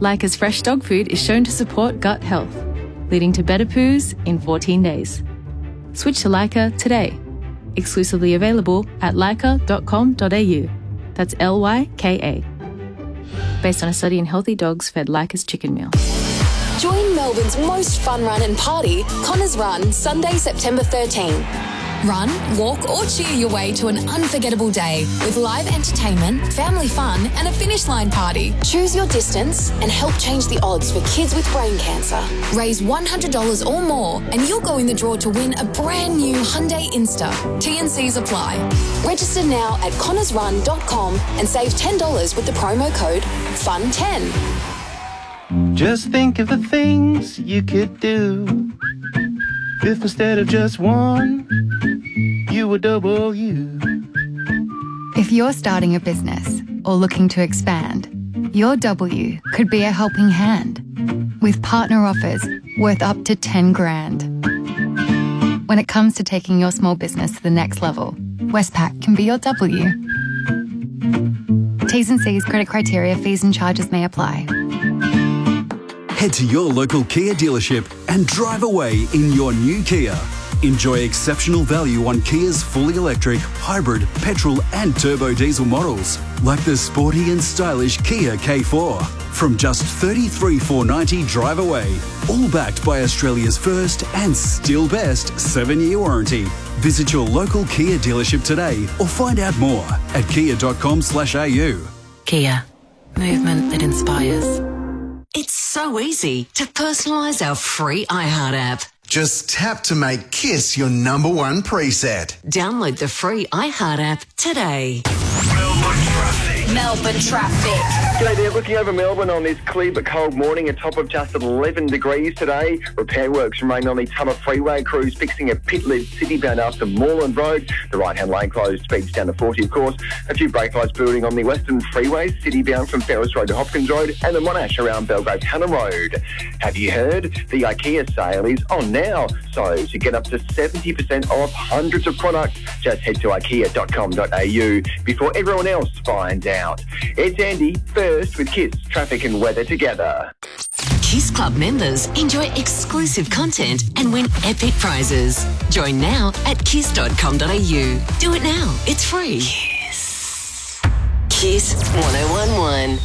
Leica's fresh dog food is shown to support gut health, leading to better poos in 14 days. Switch to Leica today. Exclusively available at leica.com.au. That's Lyka. Based on a study in healthy dogs fed Leica's chicken meal. Join Melbourne's most fun run and party, Connors Run, Sunday, September 13. Run, walk or cheer your way to an unforgettable day with live entertainment, family fun and a finish line party. Choose your distance and help change the odds for kids with brain cancer. Raise $100 or more and you'll go in the draw to win a brand new Hyundai Insta. T&Cs apply. Register now at connorsrun.com and save $10 with the promo code FUN10. Just think of the things you could do if instead of just one, you were double you. If you're starting a business or looking to expand, your W could be a helping hand with partner offers worth up to 10 grand. When it comes to taking your small business to the next level, Westpac can be your W. T's and C's, credit criteria, fees and charges may apply. Head to your local Kia dealership and drive away in your new Kia. Enjoy exceptional value on Kia's fully electric, hybrid, petrol and turbo diesel models, like the sporty and stylish Kia K4. From just $33,490 drive away, all backed by Australia's first and still best 7-year warranty. Visit your local Kia dealership today or find out more at kia.com/au. Kia. Movement that inspires. It's so easy to personalise our free iHeart app. Just tap to make Kiss your number one preset. Download the free iHeart app today. Melbourne traffic. G'day there, looking over Melbourne on this clear but cold morning, a top of just 11 degrees today. Repair works remain on the Tubber Freeway. Crews fixing a pit-led city-bound after Moreland Road. The right-hand lane closed, speeds down to 40 of course. A few brake lights building on the Western Freeway, city-bound from Ferris Road to Hopkins Road, and the Monash around Belgrave Tunnel Road. Have you heard? The IKEA sale is on now. So to get up to 70% off hundreds of products, just head to ikea.com.au before everyone else finds out. It's Andy, first with Kiss, traffic and weather together. Kiss Club members enjoy exclusive content and win epic prizes. Join now at kiss.com.au. Do it now. It's free. Kiss. Kiss 1011.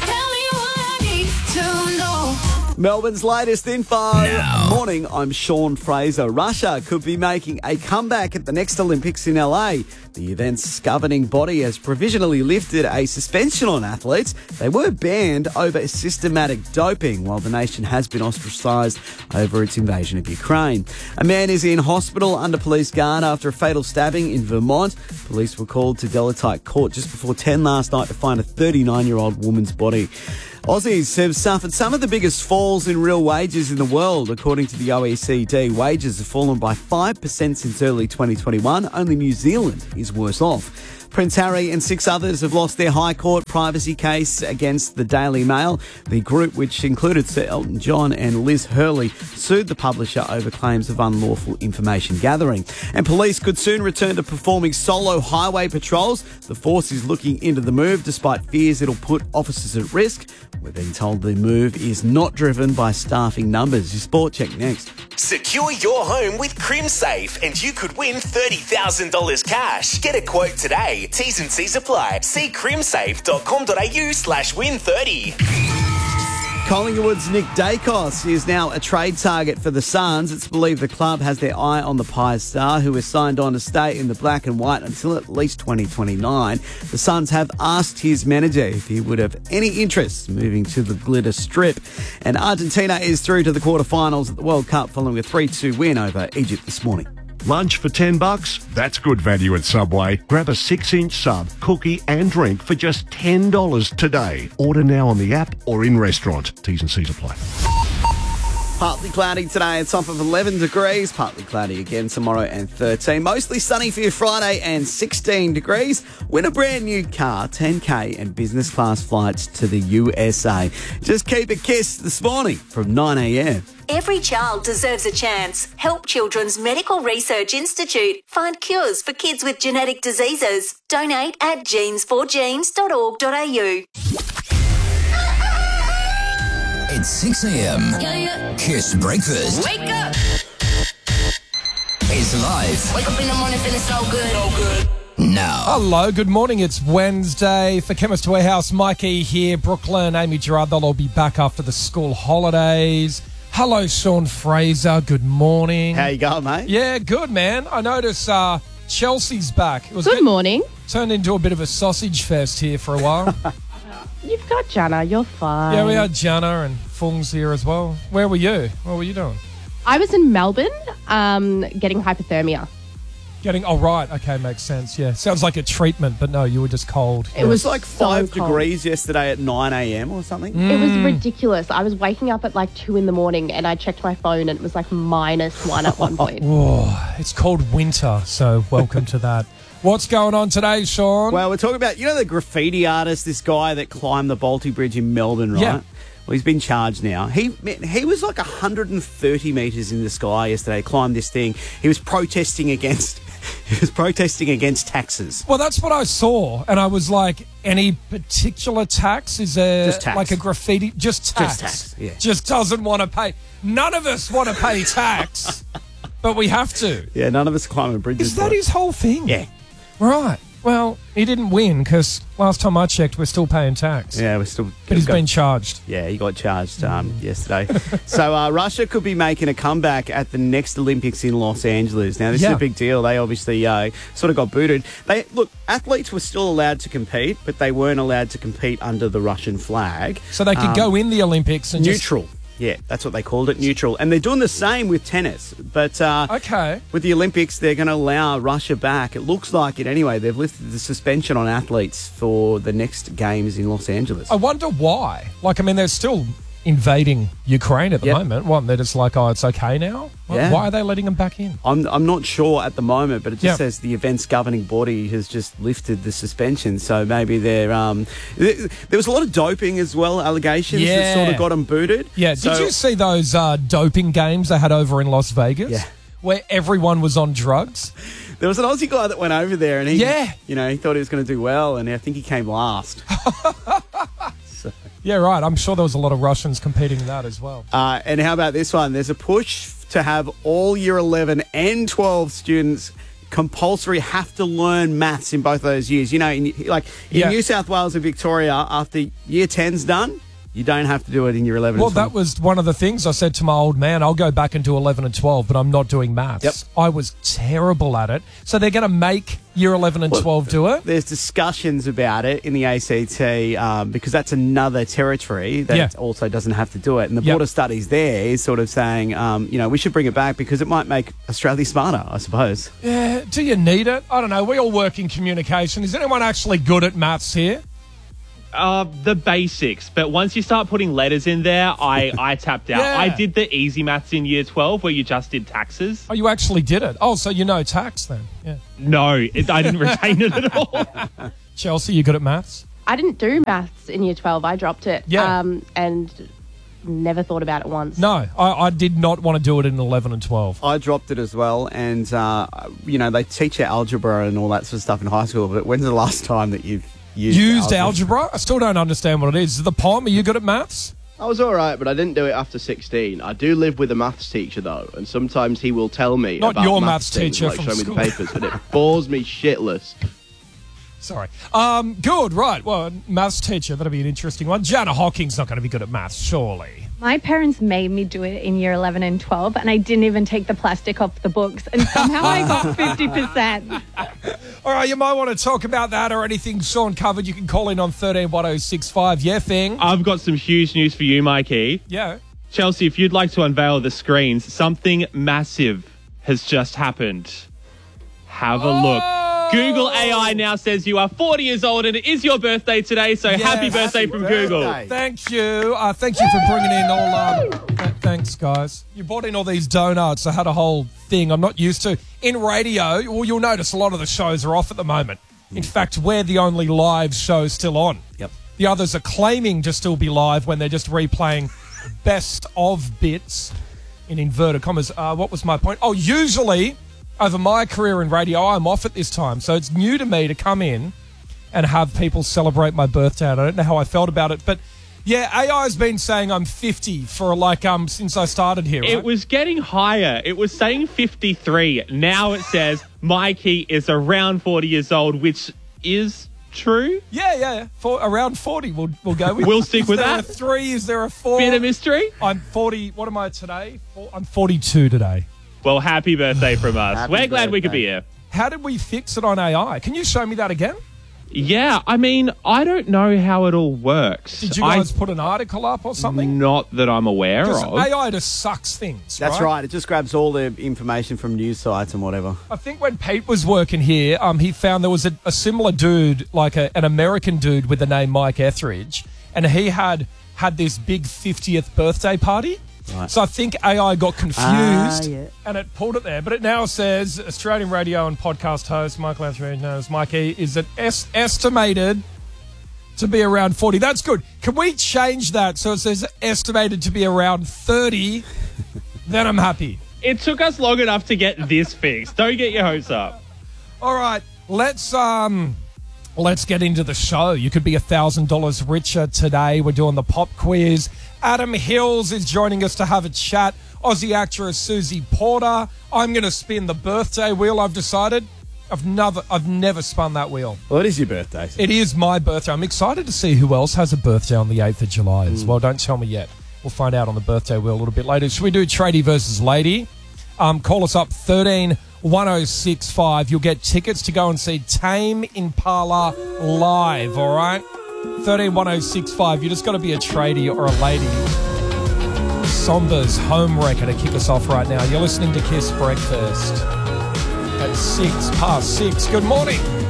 Melbourne's latest info. Now. Morning, I'm Sean Fraser. Russia could be making a comeback at the next Olympics in LA. The event's governing body has provisionally lifted a suspension on athletes. They were banned over systematic doping, while the nation has been ostracised over its invasion of Ukraine. A man is in hospital under police guard after a fatal stabbing in Vermont. Police were called to Delatite Court just before 10 last night to find a 39-year-old woman's body. Aussies have suffered some of the biggest falls in real wages in the world. According to the OECD, wages have fallen by 5% since early 2021. Only New Zealand is worse off. Prince Harry and 6 others have lost their High Court privacy case against the Daily Mail. The group, which included Sir Elton John and Liz Hurley, sued the publisher over claims of unlawful information gathering. And police could soon return to performing solo highway patrols. The force is looking into the move, despite fears it'll put officers at risk. We're being told the move is not driven by staffing numbers. Your sport check next. Secure your home with CrimSafe and you could win $30,000 cash. Get a quote today. T's and C's apply. See crimsafe.com.au/win30. Collingwood's Nick Dacos is now a trade target for the Suns. It's believed the club has their eye on the Pies star, who is signed on to stay in the black and white until at least 2029. The Suns have asked his manager if he would have any interest moving to the glitter strip. And Argentina is through to the quarterfinals at the World Cup following a 3-2 win over Egypt this morning. Lunch for $10? That's good value at Subway. Grab a 6-inch sub, cookie and drink for just $10 today. Order now on the app or in restaurant. T's and C's apply. Partly cloudy today, a top of 11 degrees. Partly cloudy again tomorrow and 13. Mostly sunny for your Friday and 16 degrees. Win a brand new car, 10K and business class flights to the USA. Just keep it Kiss this morning from 9 a.m. Every child deserves a chance. Help Children's Medical Research Institute find cures for kids with genetic diseases. Donate at genes4genes.org.au. It's 6 a.m. Kiss Breakfast. Wake up! It's live. Wake up in the morning feeling so good. Now. Hello, good morning. It's Wednesday for Chemist Warehouse. Mikey here, Brooklyn, Amy Gerard. They'll all be back after the school holidays. Hello, Sean Fraser. Good morning. How you going, mate? Yeah, good, man. I notice Chelsea's back. It was Good morning. Turned into a bit of a sausage fest here for a while. You've got Jana. You're fine. Yeah, we had Jana and Fung's here as well. Where were you? What were you doing? I was in Melbourne getting hypothermia. Oh, right. Okay, makes sense. Yeah. Sounds like a treatment, but no, you were just cold. It was like 5 degrees yesterday at 9 a.m. or something. It was ridiculous. I was waking up at like 2 in the morning and I checked my phone and it was like -1 at one point. Oh, it's called winter, so welcome to that. What's going on today, Sean? Well, we're talking about, the graffiti artist, this guy that climbed the Balti Bridge in Melbourne, right? Yeah. Well, he's been charged now. He was like 130 metres in the sky yesterday, climbed this thing. He was protesting against taxes. Well, that's what I saw, and I was like, any particular tax? Is there just tax. Like a graffiti? Just tax. Just tax, yeah. Just doesn't want to pay. None of us want to pay tax, but we have to. Yeah, none of us climbing bridges. Is that his whole thing? Yeah. Right. Well, he didn't win because last time I checked, we're still paying tax. Yeah, we're still. But he's been charged. Yeah, he got charged yesterday. So Russia could be making a comeback at the next Olympics in Los Angeles. Now, this is a big deal. They obviously sort of got booted. Athletes were still allowed to compete, but they weren't allowed to compete under the Russian flag. So they could go in the Olympics and neutral. Yeah, that's what they called it, neutral. And they're doing the same with tennis. But with the Olympics, they're going to allow Russia back. It looks like it anyway. They've lifted the suspension on athletes for the next games in Los Angeles. I wonder why. They're still invading Ukraine at the moment. What, they're just like, oh, it's okay now? Yeah. Why are they letting them back in? I'm not sure at the moment, but it just says the event's governing body has just lifted the suspension. So maybe they're... there was a lot of doping as well, allegations that sort of got them booted. Yeah, did you see those doping games they had over in Las Vegas? Yeah. Where everyone was on drugs? There was an Aussie guy that went over there and he thought he was going to do well, and I think he came last. Yeah, right. I'm sure there was a lot of Russians competing in that as well. And how about this one? There's a push to have all Year 11 and 12 students compulsory have to learn maths in both those years. In New South Wales and Victoria, after Year 10's done, you don't have to do it in Year 11 Well, and 12. that was one of the things I said to my old man. I'll go back and do 11 and 12, but I'm not doing maths. Yep. I was terrible at it. So they're going to make Year 11 and 12 do it? There's discussions about it in the ACT because that's another territory that also doesn't have to do it. And the Board of Studies there is sort of saying, we should bring it back because it might make Australia smarter, I suppose. Yeah. Do you need it? I don't know. We all work in communication. Is anyone actually good at maths here? The basics, but once you start putting letters in there, I tapped out. I did the easy maths in Year 12 where you just did taxes. Oh, you actually did it? Oh, so you know tax then? Yeah. No, I didn't retain it at all. Chelsea, you good at maths? I didn't do maths in Year 12. I dropped it. Yeah. And never thought about it once. No, I did not want to do it in 11 and 12. I dropped it as well, and, they teach you algebra and all that sort of stuff in high school, but when's the last time that you've used algebra? I still don't understand what it is. The Palm, are you good at maths? I was all right, but I didn't do it after 16. I do live with a maths teacher, though, and sometimes he will tell me Not about your maths teacher things, from show school. me the papers, and it bores me shitless. Sorry. Good, right. Well, maths teacher, that'll be an interesting one. Jana Hocking's not going to be good at maths, surely. My parents made me do it in Year 11 and 12, and I didn't even take the plastic off the books, and somehow I got 50%. All right, you might want to talk about that or anything Sean covered. You can call in on 131065. Yeah, thing. I've got some huge news for you, Mikey. Yeah. Chelsea, if you'd like to unveil the screens, something massive has just happened. Have a look. Google AI now says you are 40 years old and it is your birthday today, so happy birthday from Google. Thank you. Thank you for bringing in all... thanks, guys. You brought in all these donuts. I had a whole thing I'm not used to. In radio, well, you'll notice a lot of the shows are off at the moment. In fact, we're the only live show still on. Yep. The others are claiming to still be live when they're just replaying best of bits, in inverted commas. What was my point? Oh, usually... over my career in radio, I'm off at this time. So it's new to me to come in and have people celebrate my birthday. I don't know how I felt about it. But Yeah, AI's been saying I'm 50 for since I started here. Right? It was getting higher. It was saying 53. Now it says Mikey is around 40 years old, which is true. Yeah. Around 40, we'll go with. We'll stick with that. Is there a 3? Is there a 4? Bit of mystery. I'm 40. What am I today? I'm 42 today. Well, happy birthday from us. We're glad we could be here. How did we fix it on AI? Can you show me that again? Yeah, I mean, I don't know how it all works. Did you guys put an article up or something? Not that I'm aware of. AI just sucks things, That's right. It just grabs all the information from news sites and whatever. I think when Pete was working here, he found there was a similar dude, like an American dude with the name Mike Etheridge, and he had this big 50th birthday party. Right. So I think AI got confused and it pulled it there. But it now says Australian radio and podcast host Michael Etheridge knows Mikey is estimated to be around 40. That's good. Can we change that so it says estimated to be around 30? Then I'm happy. It took us long enough to get this fixed. Don't get your hopes up. All right, let's get into the show. You could be $1,000 richer today. We're doing the pop quiz. Adam Hills is joining us to have a chat. Aussie actress Susie Porter. I'm going to spin the birthday wheel, I've decided. I've never spun that wheel. Well, it is your birthday. It is my birthday. I'm excited to see who else has a birthday on the 8th of July as well. Don't tell me yet. We'll find out on the birthday wheel a little bit later. Should we do tradie versus lady? Call us up 131065. You'll get tickets to go and see Tame Impala live, all right? 131065. You just got to be a tradie or a lady. Somber's Home Wrecker to kick us off right now. You're listening to Kiss Breakfast at 6 past 6. Good morning.